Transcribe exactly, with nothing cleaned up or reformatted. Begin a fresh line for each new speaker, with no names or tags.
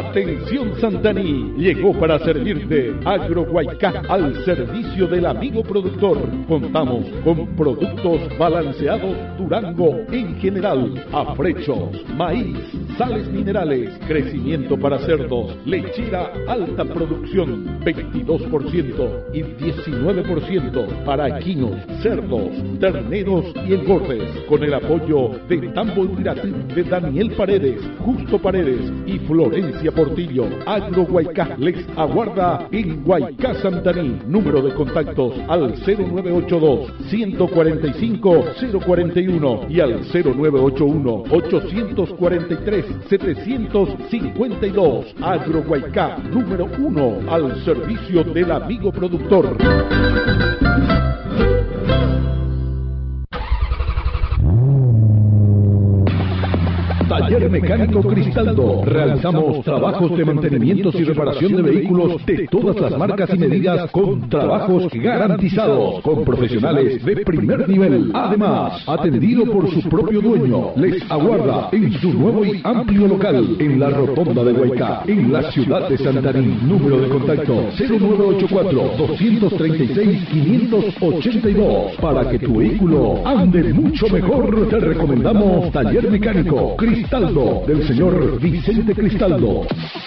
Atención Santaní, llegó para servirte Agrohuaycá al servicio del amigo productor. Contamos con productos balanceados Durango en general, afrechos, maíz, sales minerales, crecimiento para cerdos, lechera alta producción, veintidós por ciento y diecinueve por ciento para equinos, cerdos, terneros y engordes, con el apoyo de Tambo Irati, de Daniel Paredes, Justo Paredes y Florencia Portillo. Agrohuaycá les aguarda en Huaycá Santaní. Número de contactos al cero nueve ocho dos, uno cuatro cinco, cero cuatro uno y al cero nueve ocho uno, ocho cuatro tres, siete cinco dos. Agrohuaycá, número uno al servicio del amigo productor. Taller Mecánico Cristaldo. Realizamos trabajos de mantenimientos y reparación de vehículos de todas las marcas y medidas con trabajos garantizados, con profesionales de primer nivel. Además, atendido por su propio dueño, les aguarda en su nuevo y amplio local en la Rotonda de Huaycá, en la ciudad de Santaní. Número de contacto cero nueve ocho cuatro, dos tres seis, cinco ocho dos. Para que tu vehículo ande mucho mejor, te recomendamos Taller Mecánico Cristaldo, del señor Vicente Cristaldo.